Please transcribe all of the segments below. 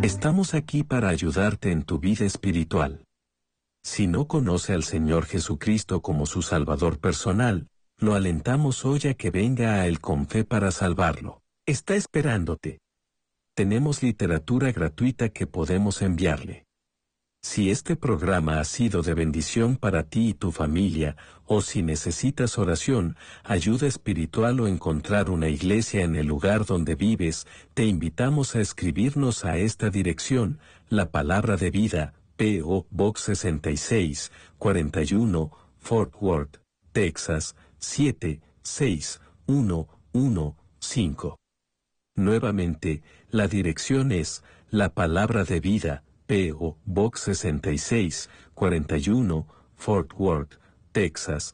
Estamos aquí para ayudarte en tu vida espiritual. Si no conoce al Señor Jesucristo como su Salvador personal, lo alentamos hoy a que venga a Él con fe para salvarlo. Está esperándote. Tenemos literatura gratuita que podemos enviarle. Si este programa ha sido de bendición para ti y tu familia, o si necesitas oración, ayuda espiritual o encontrar una iglesia en el lugar donde vives, te invitamos a escribirnos a esta dirección, La Palabra de Vida, P.O. Box 66, 41, Fort Worth, Texas, 76115. Nuevamente, la dirección es La Palabra de Vida, P.O. Box 66, 41, Fort Worth, Texas,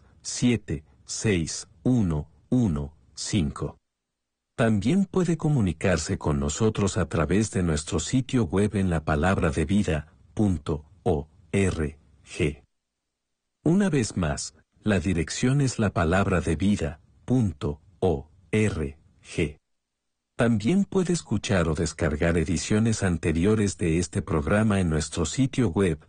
76115. También puede comunicarse con nosotros a través de nuestro sitio web en lapalabraDeVida.org. Una vez más, la dirección es lapalabraDeVida.org. También puede escuchar o descargar ediciones anteriores de este programa en nuestro sitio web,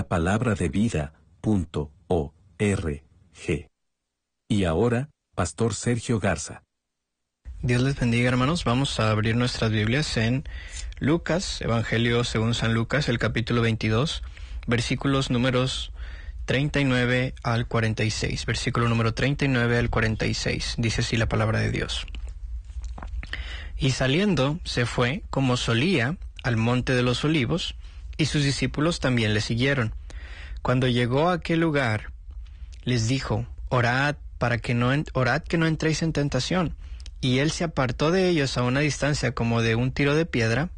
lapalabraDeVida.org. Y ahora, Pastor Sergio Garza. Dios les bendiga, hermanos. Vamos a abrir nuestras Biblias en Lucas, Evangelio según San Lucas, el capítulo 22, versículos números 39 al 46. Versículo número 39 al 46. Dice así la palabra de Dios. Y saliendo, se fue, como solía, al monte de los olivos, y sus discípulos también le siguieron. Cuando llegó a aquel lugar, les dijo, orad que no entréis en tentación. Y él se apartó de ellos a una distancia como de un tiro de piedra,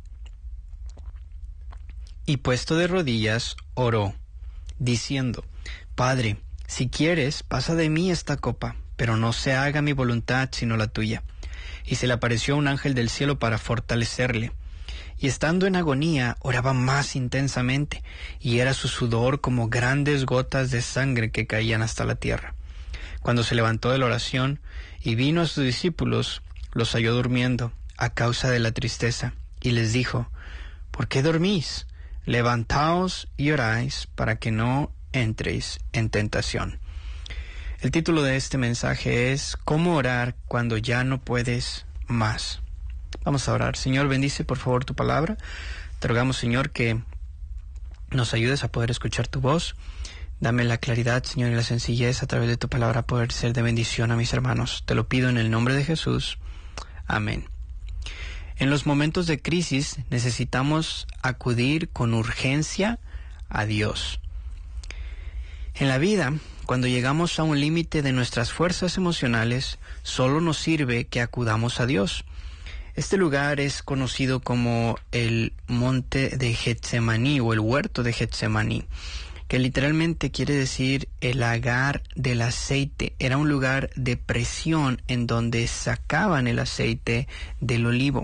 y puesto de rodillas, oró, diciendo, Padre, si quieres, pasa de mí esta copa, pero no se haga mi voluntad sino la tuya. Y se le apareció un ángel del cielo para fortalecerle. Y estando en agonía, oraba más intensamente, y era su sudor como grandes gotas de sangre que caían hasta la tierra. Cuando se levantó de la oración y vino a sus discípulos, los halló durmiendo a causa de la tristeza, y les dijo, ¿por qué dormís? Levantaos y oráis para que no entréis en tentación. El título de este mensaje es ¿Cómo orar cuando ya no puedes más? Vamos a orar. Señor, bendice por favor tu palabra. Te rogamos, Señor, que nos ayudes a poder escuchar tu voz. Dame la claridad, Señor, y la sencillez a través de tu palabra poder ser de bendición a mis hermanos. Te lo pido en el nombre de Jesús. Amén. En los momentos de crisis necesitamos acudir con urgencia a Dios. En la vida, cuando llegamos a un límite de nuestras fuerzas emocionales, solo nos sirve que acudamos a Dios. Este lugar es conocido como el monte de Getsemaní o el huerto de Getsemaní, que literalmente quiere decir el lagar del aceite. Era un lugar de presión en donde sacaban el aceite del olivo.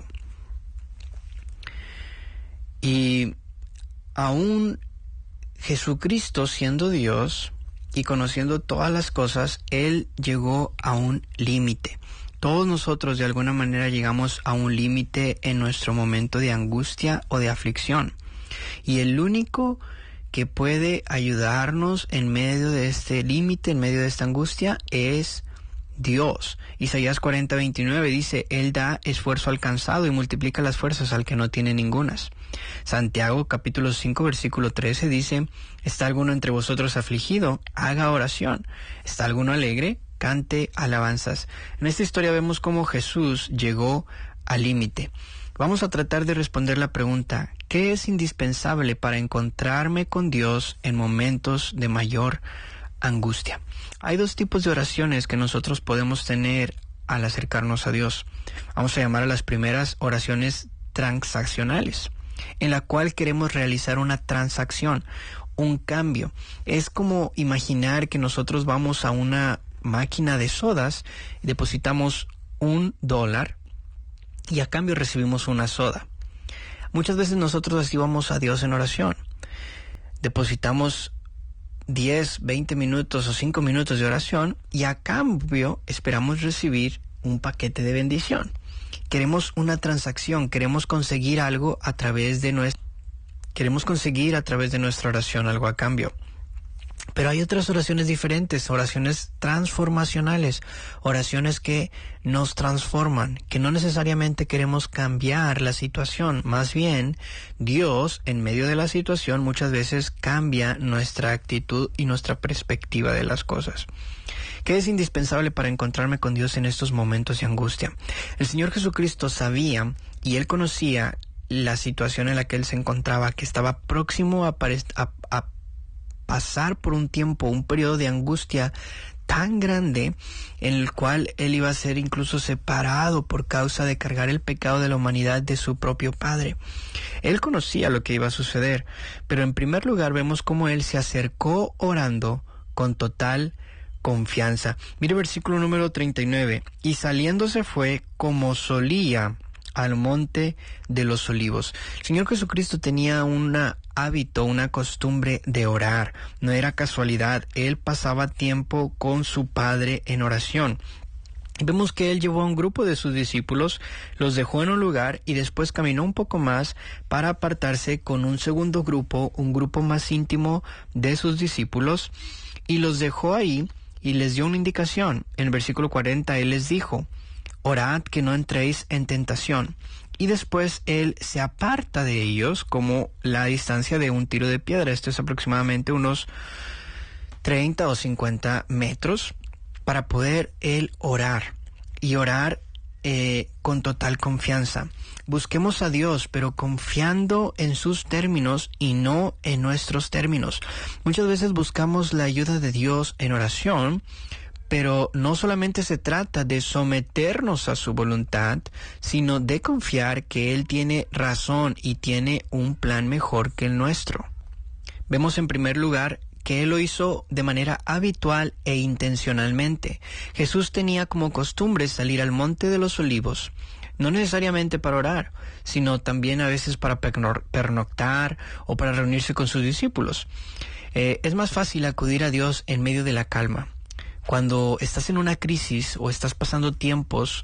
Y aún Jesucristo, siendo Dios y conociendo todas las cosas, Él llegó a un límite. Todos nosotros de alguna manera llegamos a un límite en nuestro momento de angustia o de aflicción. Y el único que puede ayudarnos en medio de este límite, en medio de esta angustia, es Dios. Isaías 40:29 dice, Él da esfuerzo al cansado y multiplica las fuerzas al que no tiene ningunas. Santiago capítulo 5 versículo 13 dice, ¿está alguno entre vosotros afligido? Haga oración. ¿Está alguno alegre? Cante alabanzas. En esta historia vemos cómo Jesús llegó al límite. Vamos a tratar de responder la pregunta, ¿qué es indispensable para encontrarme con Dios en momentos de mayor angustia? Hay dos tipos de oraciones que nosotros podemos tener al acercarnos a Dios. Vamos a llamar a las primeras oraciones transaccionales, en la cual queremos realizar una transacción, un cambio. Es como imaginar que nosotros vamos a una máquina de sodas, depositamos $1 y a cambio recibimos una soda. Muchas veces nosotros así vamos a Dios en oración. Depositamos 10, 20 minutos o 5 minutos de oración y a cambio esperamos recibir un paquete de bendición. Queremos una transacción, queremos conseguir algo a través de Queremos conseguir a través de nuestra oración algo a cambio. Pero hay otras oraciones diferentes, oraciones transformacionales, oraciones que nos transforman, que no necesariamente queremos cambiar la situación. Más bien, Dios, en medio de la situación, muchas veces cambia nuestra actitud y nuestra perspectiva de las cosas. ¿Qué es indispensable para encontrarme con Dios en estos momentos de angustia? El Señor Jesucristo sabía y Él conocía la situación en la que Él se encontraba, que estaba próximo a pasar por un tiempo, un periodo de angustia tan grande en el cual Él iba a ser incluso separado por causa de cargar el pecado de la humanidad de su propio Padre. Él conocía lo que iba a suceder, pero en primer lugar vemos cómo Él se acercó orando con total confianza. Mire versículo número 39. Y saliéndose fue como solía al monte de los olivos. El Señor Jesucristo tenía un hábito, una costumbre de orar. No era casualidad. Él pasaba tiempo con su Padre en oración. Vemos que Él llevó a un grupo de sus discípulos, los dejó en un lugar y después caminó un poco más para apartarse con un segundo grupo, un grupo más íntimo de sus discípulos, y los dejó ahí y les dio una indicación. En el versículo 40 Él les dijo: orad que no entréis en tentación. Y después Él se aparta de ellos como la distancia de un tiro de piedra. Esto es aproximadamente unos 30 o 50 metros para poder Él orar. Y orar con total confianza. Busquemos a Dios, pero confiando en sus términos y no en nuestros términos. Muchas veces buscamos la ayuda de Dios en oración, pero no solamente se trata de someternos a su voluntad, sino de confiar que Él tiene razón y tiene un plan mejor que el nuestro. Vemos en primer lugar que Él lo hizo de manera habitual e intencionalmente. Jesús tenía como costumbre salir al monte de los olivos, no necesariamente para orar, sino también a veces para pernoctar o para reunirse con sus discípulos. Es más fácil acudir a Dios en medio de la calma. Cuando estás en una crisis o estás pasando tiempos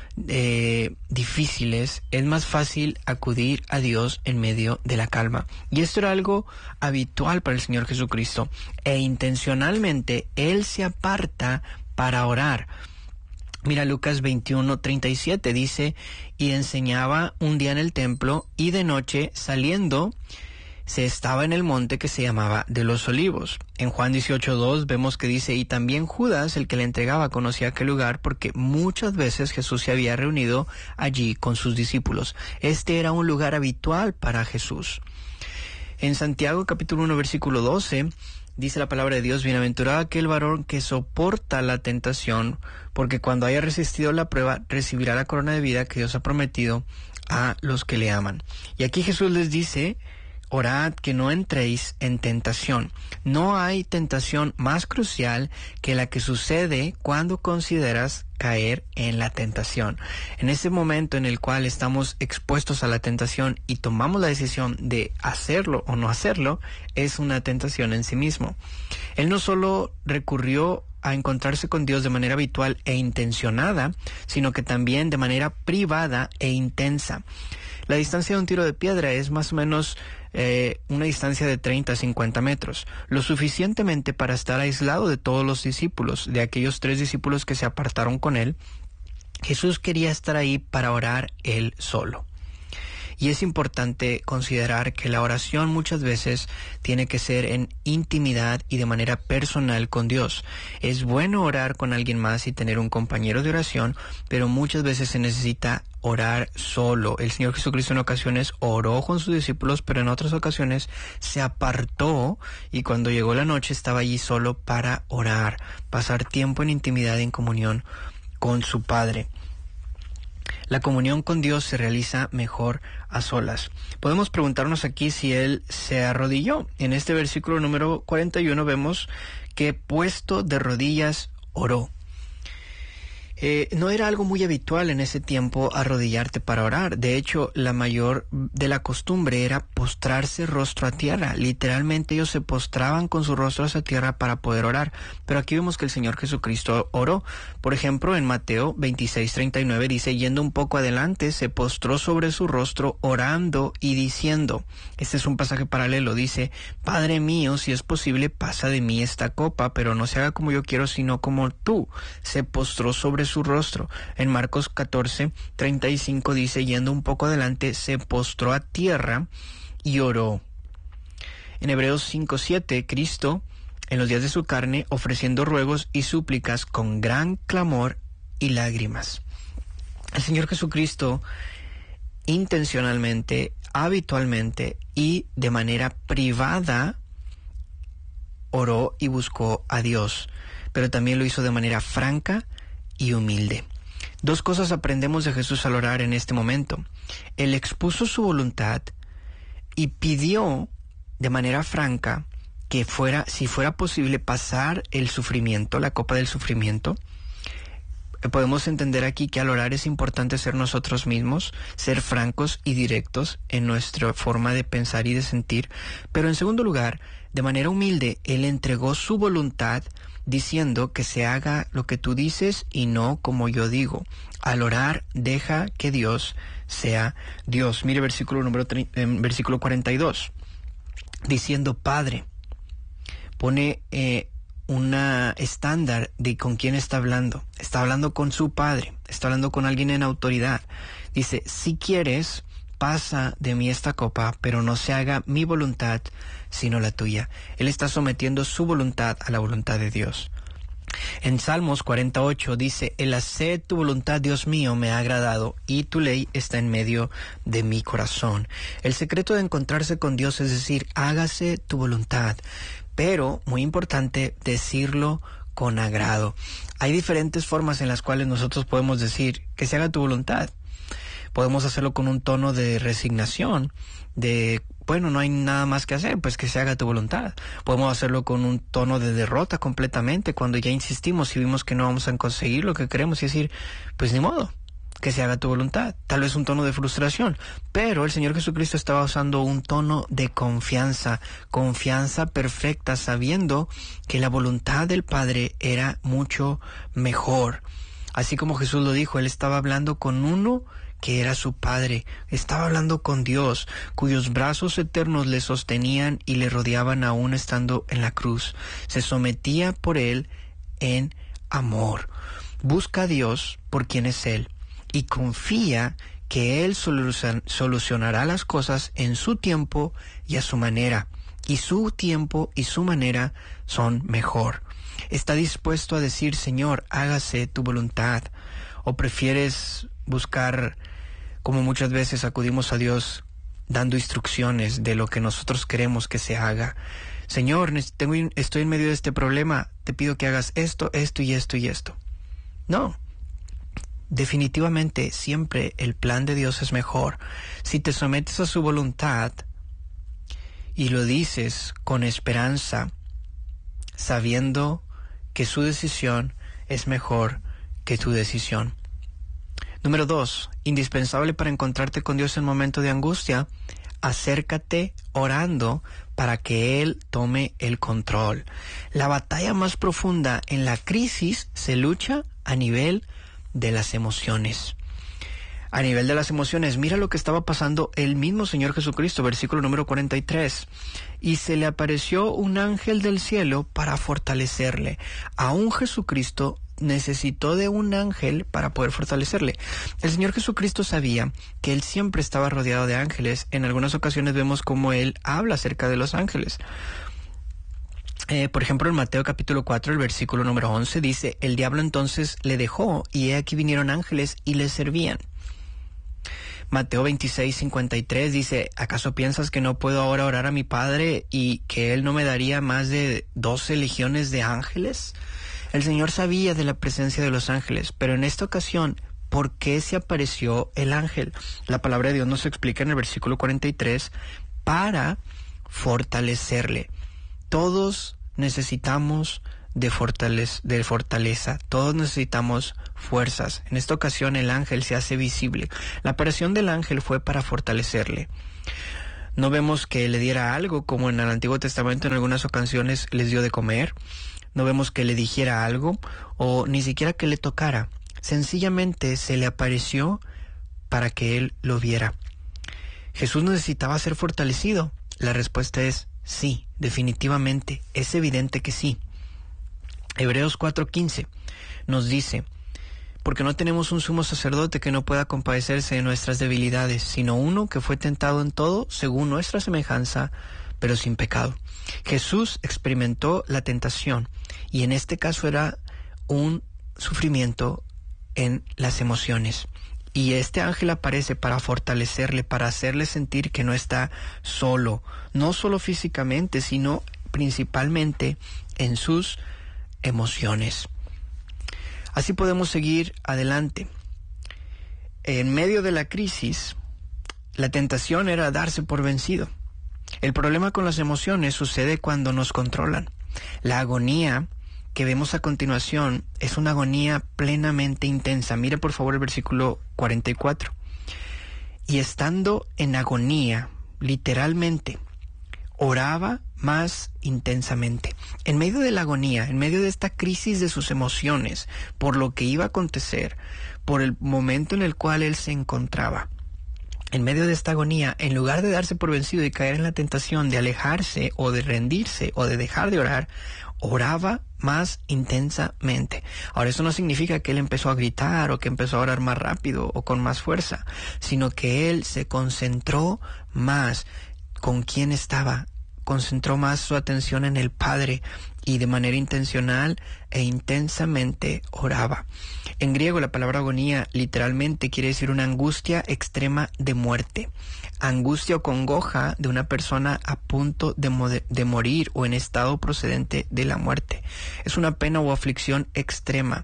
difíciles, es más fácil acudir a Dios en medio de la calma. Y esto era algo habitual para el Señor Jesucristo. E intencionalmente Él se aparta para orar. Mira, Lucas 21:37 dice: y enseñaba un día en el templo, y de noche, saliendo, se estaba en el monte que se llamaba de los Olivos. En Juan 18:2 vemos que dice: y también Judas, el que le entregaba, conocía aquel lugar porque muchas veces Jesús se había reunido allí con sus discípulos. Este era un lugar habitual para Jesús. En Santiago capítulo 1 versículo 12 dice la palabra de Dios: bienaventurado aquel varón que soporta la tentación, porque cuando haya resistido la prueba recibirá la corona de vida que Dios ha prometido a los que le aman. Y aquí Jesús les dice: orad que no entréis en tentación. No hay tentación más crucial que la que sucede cuando consideras caer en la tentación. En ese momento en el cual estamos expuestos a la tentación y tomamos la decisión de hacerlo o no hacerlo, es una tentación en sí mismo. Él no solo recurrió a encontrarse con Dios de manera habitual e intencionada, sino que también de manera privada e intensa. La distancia de un tiro de piedra es más o menos una distancia de 30 a 50 metros, lo suficientemente para estar aislado de todos los discípulos, de aquellos 3 discípulos que se apartaron con Él. Jesús quería estar ahí para orar Él solo. Y es importante considerar que la oración muchas veces tiene que ser en intimidad y de manera personal con Dios. Es bueno orar con alguien más y tener un compañero de oración, pero muchas veces se necesita orar solo. El Señor Jesucristo en ocasiones oró con sus discípulos, pero en otras ocasiones se apartó y cuando llegó la noche estaba allí solo para orar, pasar tiempo en intimidad y en comunión con su Padre. La comunión con Dios se realiza mejor a solas. Podemos preguntarnos aquí si Él se arrodilló. En este versículo número 41 vemos que puesto de rodillas oró. No era algo muy habitual en ese tiempo arrodillarte para orar. De hecho, la mayor de la costumbre era postrarse rostro a tierra. Literalmente ellos se postraban con sus rostros a tierra para poder orar. Pero aquí vemos que el Señor Jesucristo oró. Por ejemplo, en Mateo 26:39 dice, yendo un poco adelante, se postró sobre su rostro orando y diciendo, este es un pasaje paralelo, dice, Padre mío, si es posible, pasa de mí esta copa, pero no se haga como yo quiero, sino como tú. Se postró sobre su rostro. En Marcos 14:35 dice, yendo un poco adelante, se postró a tierra y oró. En Hebreos 5:7, Cristo, en los días de su carne, ofreciendo ruegos y súplicas con gran clamor y lágrimas. El Señor Jesucristo intencionalmente, habitualmente y de manera privada oró y buscó a Dios, pero también lo hizo de manera franca y humilde. Dos cosas aprendemos de Jesús al orar en este momento. Él expuso su voluntad y pidió de manera franca que si fuera posible, pasar el sufrimiento, la copa del sufrimiento. Podemos entender aquí que al orar es importante ser nosotros mismos, ser francos y directos en nuestra forma de pensar y de sentir. Pero en segundo lugar, de manera humilde, Él entregó su voluntad diciendo que se haga lo que tú dices y no como yo digo. Al orar, deja que Dios sea Dios. Mire versículo 42, diciendo Padre. Pone una estándar de con quién está hablando. Está hablando con su Padre, está hablando con alguien en autoridad. Dice, si quieres, pasa de mí esta copa, pero no se haga mi voluntad, sino la tuya. Él está sometiendo su voluntad a la voluntad de Dios. En Salmos 48 dice, el hacer tu voluntad, Dios mío, me ha agradado, y tu ley está en medio de mi corazón. El secreto de encontrarse con Dios es decir, hágase tu voluntad. Pero, muy importante, decirlo con agrado. Hay diferentes formas en las cuales nosotros podemos decir que se haga tu voluntad. Podemos hacerlo con un tono de resignación, de, bueno, no hay nada más que hacer, pues que se haga tu voluntad. Podemos hacerlo con un tono de derrota completamente, cuando ya insistimos y vimos que no vamos a conseguir lo que queremos y decir, pues ni modo, que se haga tu voluntad. Tal vez un tono de frustración, pero el Señor Jesucristo estaba usando un tono de confianza perfecta, sabiendo que la voluntad del Padre era mucho mejor. Así como Jesús lo dijo, Él estaba hablando con uno que era su Padre, estaba hablando con Dios, cuyos brazos eternos le sostenían y le rodeaban aún estando en la cruz. Se sometía por Él en amor. Busca a Dios por quien es Él y confía que Él solucionará las cosas en su tiempo y a su manera. Y su tiempo y su manera son mejor. Está dispuesto a decir, Señor, hágase tu voluntad. ¿O prefieres buscar, como muchas veces acudimos a Dios, dando instrucciones de lo que nosotros queremos que se haga? Señor, estoy en medio de este problema, te pido que hagas esto, esto y esto y esto. No. Definitivamente siempre el plan de Dios es mejor. Si te sometes a su voluntad y lo dices con esperanza, sabiendo que su decisión es mejor que tu decisión. Número 2, indispensable para encontrarte con Dios en momento de angustia, acércate orando para que Él tome el control. La batalla más profunda en la crisis se lucha a nivel de las emociones. A nivel de las emociones, mira lo que estaba pasando el mismo Señor Jesucristo, versículo número 43. Y se le apareció un ángel del cielo para fortalecerle. Aún Jesucristo necesitó de un ángel para poder fortalecerle. El Señor Jesucristo sabía que Él siempre estaba rodeado de ángeles. En algunas ocasiones vemos cómo Él habla acerca de los ángeles. Por ejemplo, en Mateo capítulo 4, el versículo número 11, dice, el diablo entonces le dejó, y he aquí vinieron ángeles y le servían. Mateo 26:53 dice, ¿acaso piensas que no puedo ahora orar a mi Padre y que Él no me daría más de 12 legiones de ángeles? El Señor sabía de la presencia de los ángeles, pero en esta ocasión, ¿por qué se apareció el ángel? La palabra de Dios nos explica en el versículo 43, para fortalecerle. Todos necesitamos de fortaleza. Todos necesitamos fuerzas. En esta ocasión el ángel se hace visible. La aparición del ángel fue para fortalecerle. No vemos que le diera algo, como en el Antiguo Testamento en algunas ocasiones les dio de comer. No vemos que le dijera algo, o ni siquiera que le tocara. Sencillamente se le apareció para que él lo viera. ¿Jesús necesitaba ser fortalecido? La respuesta es sí, definitivamente. Es evidente que sí. Hebreos 4:15 nos dice: porque no tenemos un sumo sacerdote que no pueda compadecerse de nuestras debilidades, sino uno que fue tentado en todo según nuestra semejanza, pero sin pecado. Jesús experimentó la tentación, y en este caso era un sufrimiento en las emociones. Y este ángel aparece para fortalecerle, para hacerle sentir que no está solo, no solo físicamente, sino principalmente en sus emociones. Así podemos seguir adelante. En medio de la crisis, la tentación era darse por vencido. El problema con las emociones sucede cuando nos controlan. La agonía que vemos a continuación es una agonía plenamente intensa. Mire por favor el versículo 44. Y estando en agonía, literalmente, oraba más intensamente. En medio de la agonía, en medio de esta crisis de sus emociones, por lo que iba a acontecer, por el momento en el cual él se encontraba, en medio de esta agonía, en lugar de darse por vencido y caer en la tentación de alejarse o de rendirse o de dejar de orar, oraba más intensamente. Ahora, eso no significa que él empezó a gritar o que empezó a orar más rápido o con más fuerza, sino que él se concentró más con quién estaba, concentró más su atención en el Padre y de manera intencional e intensamente oraba. En griego la palabra agonía literalmente quiere decir una angustia extrema de muerte, angustia o congoja de una persona a punto de morir o en estado procedente de la muerte. Es una pena o aflicción extrema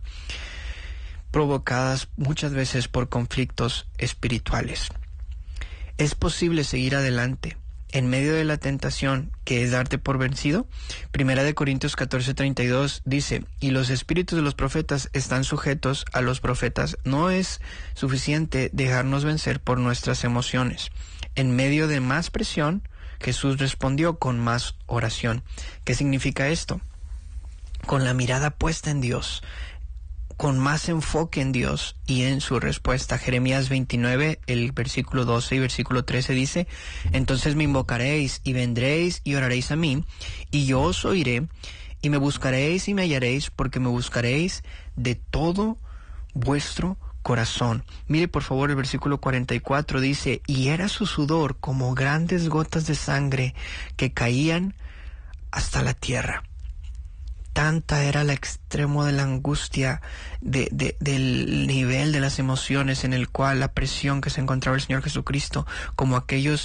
provocadas muchas veces por conflictos espirituales. ¿Es posible seguir adelante en medio de la tentación que es darte por vencido? Primera de Corintios 14:32 dice: y los espíritus de los profetas están sujetos a los profetas. No es suficiente dejarnos vencer por nuestras emociones. En medio de más presión, Jesús respondió con más oración. ¿Qué significa esto? Con la mirada puesta en Dios, con más enfoque en Dios y en su respuesta. Jeremías 29, el versículo 12 y versículo 13 dice: entonces me invocaréis y vendréis y oraréis a mí, y yo os oiré, y me buscaréis y me hallaréis, porque me buscaréis de todo vuestro corazón. Mire por favor el versículo 44, dice: y era su sudor como grandes gotas de sangre que caían hasta la tierra. Tanta era el extremo de la angustia, del nivel de las emociones en el cual la presión que se encontraba el Señor Jesucristo, como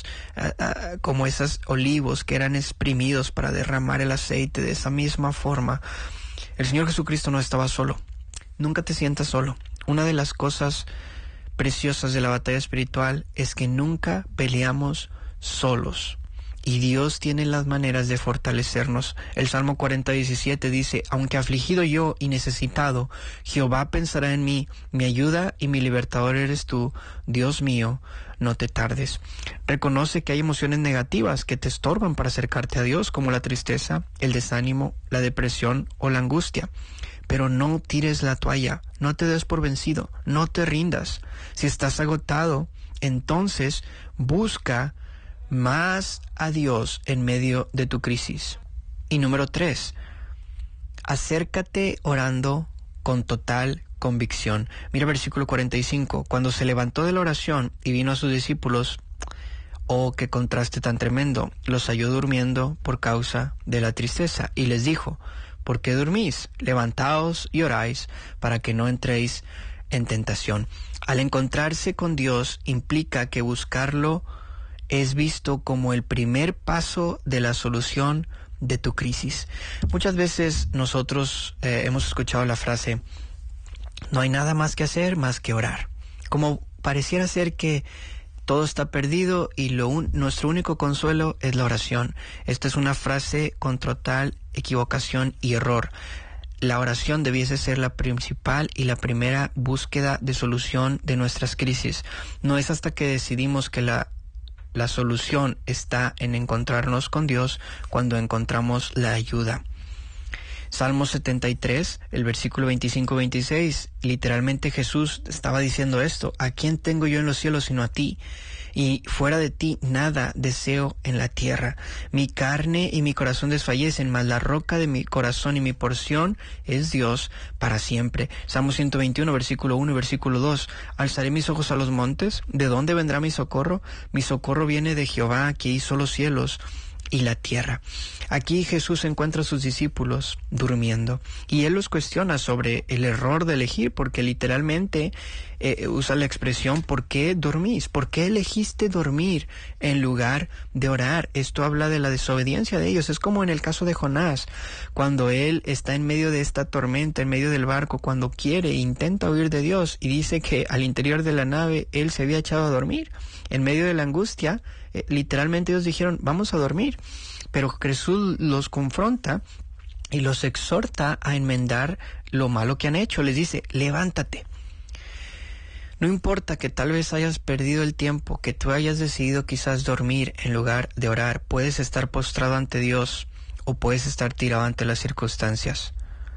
como esos olivos que eran exprimidos para derramar el aceite. De esa misma forma, el Señor Jesucristo no estaba solo. Nunca te sientas solo. Una de las cosas preciosas de la batalla espiritual es que nunca peleamos solos. Y Dios tiene las maneras de fortalecernos. El Salmo 40:17 dice: aunque afligido yo y necesitado, Jehová pensará en mí, mi ayuda y mi libertador eres tú, Dios mío, no te tardes. Reconoce que hay emociones negativas que te estorban para acercarte a Dios, como la tristeza, el desánimo, la depresión o la angustia. Pero no tires la toalla, no te des por vencido, no te rindas. Si estás agotado, entonces busca más a Dios en medio de tu crisis. Y número 3, acércate orando con total convicción. Mira versículo 45. Cuando se levantó de la oración y vino a sus discípulos, oh, qué contraste tan tremendo, los halló durmiendo por causa de la tristeza, y les dijo: ¿por qué dormís? Levantaos y oráis para que no entréis en tentación. Al encontrarse con Dios implica que buscarlo es visto como el primer paso de la solución de tu crisis. Muchas veces nosotros hemos escuchado la frase: no hay nada más que hacer más que orar. Como pareciera ser que todo está perdido y nuestro único consuelo es la oración. Esta es una frase con total equivocación y error. la oración debiese ser la principal y la primera búsqueda de solución de nuestras crisis. No es hasta que decidimos que la solución está en encontrarnos con Dios cuando encontramos la ayuda. Salmo 73, el versículo 25-26, literalmente Jesús estaba diciendo esto: ¿a quién tengo yo en los cielos sino a ti? Y fuera de ti nada deseo en la tierra. Mi carne y mi corazón desfallecen, mas la roca de mi corazón y mi porción es Dios para siempre. Salmo 121, versículo 1 y versículo 2. Alzaré mis ojos a los montes. ¿De dónde vendrá mi socorro? Mi socorro viene de Jehová, que hizo los cielos y la tierra. Aquí Jesús encuentra a sus discípulos durmiendo y Él los cuestiona sobre el error de elegir, porque literalmente usa la expresión: ¿por qué dormís? ¿Por qué elegiste dormir en lugar de orar? Esto habla de la desobediencia de ellos. Es como en el caso de Jonás, cuando él está en medio de esta tormenta, en medio del barco, cuando quiere e intenta huir de Dios, y dice que al interior de la nave él se había echado a dormir. En medio de la angustia, literalmente ellos dijeron: vamos a dormir. Pero Jesús los confronta y los exhorta a enmendar lo malo que han hecho. Les dice: levántate. No importa que tal vez hayas perdido el tiempo, que tú hayas decidido quizás dormir en lugar de orar. Puedes estar postrado ante Dios o puedes estar tirado ante las circunstancias.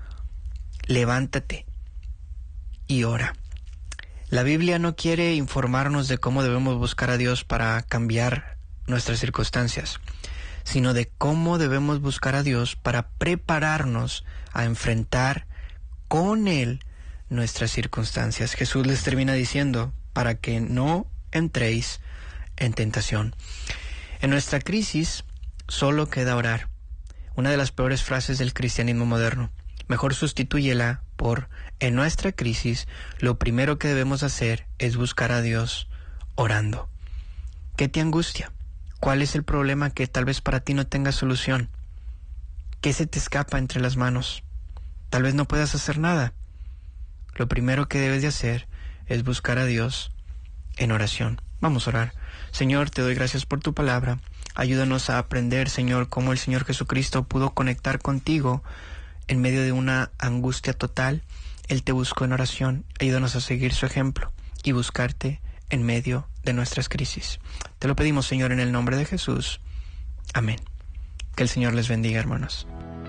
Levántate y ora. La Biblia no quiere informarnos de cómo debemos buscar a Dios para cambiar nuestras circunstancias, sino de cómo debemos buscar a Dios para prepararnos a enfrentar con Él nuestras circunstancias. Jesús les termina diciendo: para que no entréis en tentación. En nuestra crisis solo queda orar. Una de las peores frases del cristianismo moderno. Mejor sustitúyela por: en nuestra crisis lo primero que debemos hacer es buscar a Dios orando. ¿Qué te angustia? ¿Cuál es el problema que tal vez para ti no tenga solución? ¿Qué se te escapa entre las manos? Tal vez no puedas hacer nada. Lo primero que debes de hacer es buscar a Dios en oración. Vamos a orar. Señor, te doy gracias por tu palabra. Ayúdanos a aprender, Señor, cómo el Señor Jesucristo pudo conectar contigo en medio de una angustia total. Él te buscó en oración. Ayúdanos a seguir su ejemplo y buscarte en medio de nuestras crisis. Te lo pedimos, Señor, en el nombre de Jesús. Amén. Que el Señor les bendiga, hermanos.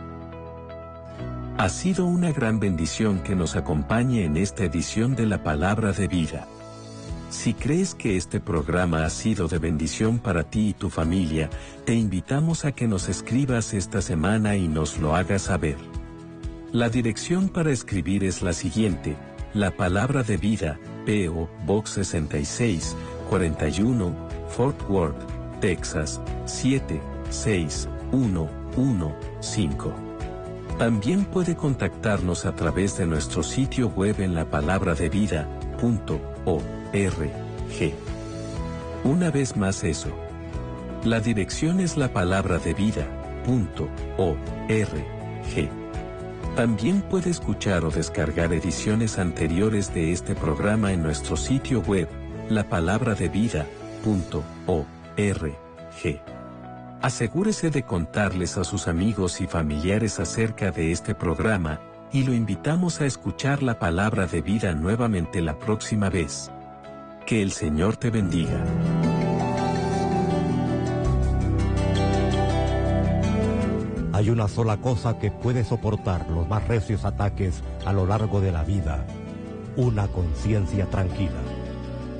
Ha sido una gran bendición que nos acompañe en esta edición de la Palabra de Vida. Si crees que este programa ha sido de bendición para ti y tu familia, te invitamos a que nos escribas esta semana y nos lo hagas saber. La dirección para escribir es la siguiente: La Palabra de Vida, P.O. Box 66, 41, Fort Worth, Texas, 76115. También puede contactarnos a través de nuestro sitio web en lapalabradevida.org. Una vez más eso. La dirección es lapalabradevida.org. También puede escuchar o descargar ediciones anteriores de este programa en nuestro sitio web, lapalabradevida.org. Asegúrese de contarles a sus amigos y familiares acerca de este programa, y lo invitamos a escuchar la Palabra de Vida nuevamente la próxima vez. Que el Señor te bendiga. Hay una sola cosa que puede soportar los más recios ataques a lo largo de la vida: una conciencia tranquila.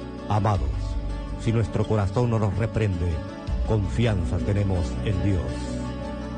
Amados, si nuestro corazón no nos reprende, confianza tenemos en Dios.